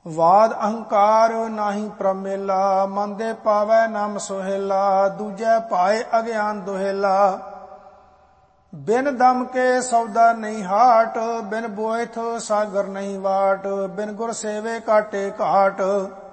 ਵਾਦ ਅਹੰਕਾਰ ਨਾਹੀ ਪ੍ਰਮੇਲਾ, ਮਨ ਦੇ ਪਾਵੈ ਨਾਮ ਸੁਹੇਲਾ, ਦੂਜੈ ਪਾਏ ਅਗਿਆਨ ਦੁਹੇਲਾ। ਬਿਨ ਦਮ ਕੇ ਸੌਦਾ ਨਹੀਂ ਹਾਟ, ਬਿਨ ਬੋਇਥ ਸਾਗਰ ਨਹੀਂ ਵਾਟ, ਬਿਨ ਗੁਰ ਸੇਵੇ ਕਾਟੇ ਘਾਟ।